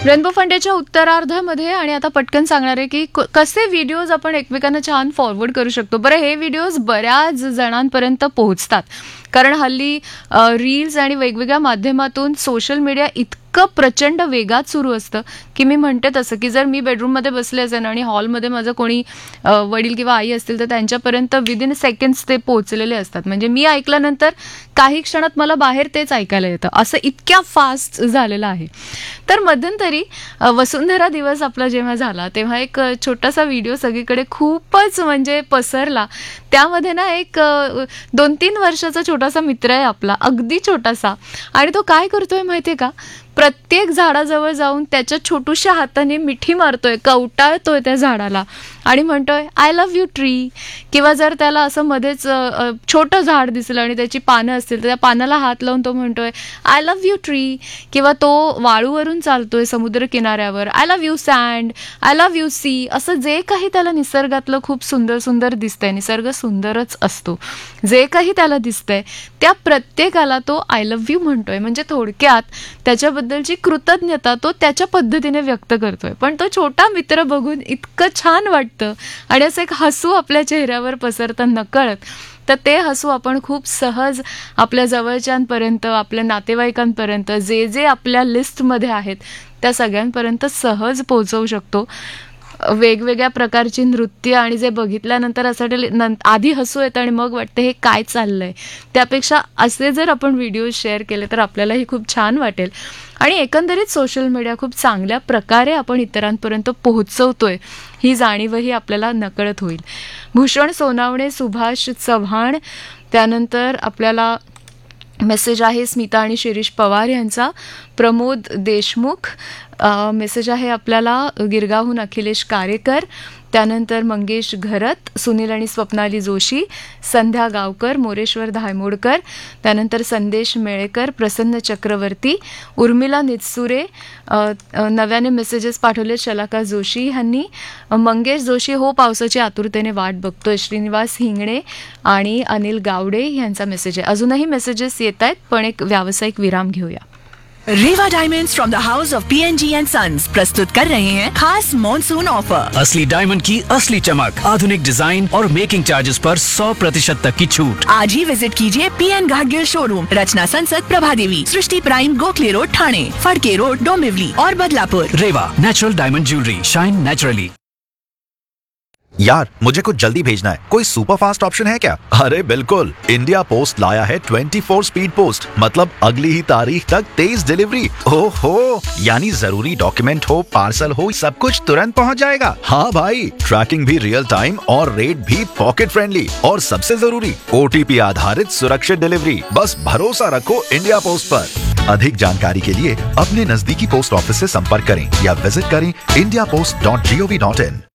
Rainbow फंडेच्या उत्तरार्धामध्ये आणि आता पटकन सांगणार आहे की कसे व्हिडिओज आपण एकमेकांना छान फॉरवर्ड करू शकतो. बरं, हे व्हिडिओज बऱ्याच जणांपर्यंत पोहोचतात कारण हल्ली रील्स आणि वेगवेगळ्या माध्यमातून सोशल मीडिया इतकं प्रचंड वेगात सुरू असतं की मी म्हणते तसं की जर मी बेडरूममध्ये बसले असेल आणि हॉलमध्ये माझं कोणी वडील किंवा आई असतील तर त्यांच्यापर्यंत विदिन सेकंड्स ते पोहोचलेले असतात. म्हणजे मी ऐकल्यानंतर काही क्षणात मला बाहेर तेच ऐकायला येतं, असं इतक्या फास्ट झालेलं आहे. तर मध्यंतरी वसुंधरा दिवस आपला जेव्हा झाला तेव्हा एक छोटासा व्हिडिओ सगळीकडे खूपच म्हणजे पसरला. त्यामध्ये ना एक 2-3 वर्षाचा छोटासा मित्र आहे आपला, अगदी छोटासा, आणि तो काय करतोय माहितीये का, प्रत्येक झाडाजवळ जाऊन त्याच्या छोटूशा हाताने मिठी मारतोय, कवटाळतोय त्या झाडाला आणि म्हणतोय आय लव्ह यू ट्री. किंवा जर त्याला असं मध्येच छोटं झाड दिसलं आणि त्याची पानं असतील तर त्या पानाला हात लावून तो म्हणतोय आय लव्ह यू ट्री. किंवा तो वाळूवरून चालतोय समुद्र किनाऱ्यावर, I love you sand, I love you see. असं जे काही त्याला निसर्गातलं खूप सुंदर सुंदर दिसतंय, निसर्ग सुंदरच असतो, जे काही त्याला दिसतंय त्या प्रत्येकाला तो आय लव्ह यू म्हणतोय. म्हणजे थोडक्यात त्याच्याबद्दलची कृतज्ञता तो त्याच्या पद्धतीने व्यक्त करतोय. पण तो छोटा मित्र बघून इतकं छान वाटतं आणि असं एक हसू आपल्या चेहऱ्यावर पसरतं नकळत. तर ते हसू आपण खूप सहज आपल्या जवळच्यांपर्यंत, आपल्या नातेवाईकांपर्यंत, जे जे आपल्या लिस्टमध्ये आहेत त्या सगळ्यांपर्यंत सहज पोहोचवू शकतो. वेगवेगळ्या प्रकारची नृत्य आणि जे बघितल्यानंतर असं आधी हसू येतं आणि मग वाटतं हे काय चाललंय, त्यापेक्षा असे जर आपण व्हिडिओ शेअर केले तर आपल्यालाही खूप छान वाटेल. आणि एकंदरीत सोशल मीडिया खूप चांगल्या प्रकारे आपण इतरांपर्यंत पोहोचवतोय ही जाणीवही आपल्याला नकळत होईल. भूषण सोनावणे, सुभाष चव्हाण, त्यानंतर आपल्याला मेसेज आहे स्मिता आणि शिरीष पवार यांचा, प्रमोद देशमुख, मेसेज आहे आपल्याला गिरगावहून अखिलेश कारेकर, त्यानंतर मंगेश घरत, सुनील आणि स्वप्नाली जोशी, संध्या गावकर, मोरेश्वर धायमोडकर, त्यानंतर संदेश मेळेकर, प्रसन्न चक्रवर्ती, उर्मिला नितसुरे, नव्याने मेसेजेस पाठवले शलाका जोशी ह्यांनी, मंगेश जोशी हो पावसाची आतुरतेने वाट बघतोय, श्रीनिवास हिंगणे आणि अनिल गावडे यांचा मेसेज आहे. अजूनही मेसेजेस येत आहेत पण एक व्यावसायिक विराम घेऊया. Reva diamonds from the house of PNG end sons प्रस्तुत कर रहे हैं खास मॉनसून ऑफर. असली डायमंड की असली चमक, आधुनिक डिजाइन और मेकिंग चार्जेस पर 100% तक की छूट. आज ही विजिट कीजिए PN घाटगिल शोरूम, रचना संसद, प्रभादेवी, सृष्टि prime, Gokhale road, Thane, Phadke road, Dombivli और Badlapur. Reva natural diamond jewellery, shine naturally. यार मुझे कुछ जल्दी भेजना है, कोई सुपर फास्ट ऑप्शन है क्या? अरे बिल्कुल, इंडिया पोस्ट लाया है 24 स्पीड पोस्ट, मतलब अगली ही तारीख तक तेज डिलीवरी. ओहो, यानी जरूरी डॉक्यूमेंट हो, पार्सल हो, सब कुछ तुरंत पहुंच जाएगा. हाँ भाई, ट्रैकिंग भी रियल टाइम और रेट भी पॉकेट फ्रेंडली, और सबसे जरूरी OTP आधारित सुरक्षित डिलीवरी. बस भरोसा रखो इंडिया पोस्ट पर. अधिक जानकारी के लिए अपने नजदीकी पोस्ट ऑफिस से संपर्क करें या विजिट करें indiapost.gov.in.